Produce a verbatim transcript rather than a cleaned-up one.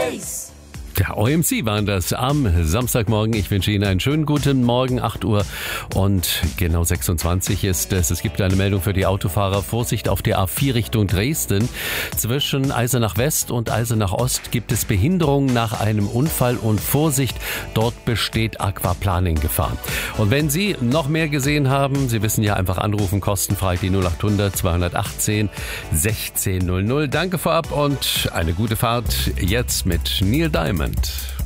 Space. Der O M C waren das am Samstagmorgen. Ich wünsche Ihnen einen schönen guten Morgen, acht Uhr und genau sechsundzwanzig ist es. Es gibt eine Meldung für die Autofahrer. Vorsicht auf der A vier Richtung Dresden. Zwischen Eisenach West und Eisenach Ost gibt es Behinderungen nach einem Unfall und Vorsicht, dort besteht Aquaplaning-Gefahr. Und wenn Sie noch mehr gesehen haben, Sie wissen ja, einfach anrufen, kostenfrei die null acht hundert zweihundertachtzehn sechzehn null null. Danke vorab und eine gute Fahrt jetzt mit Neil Diamond.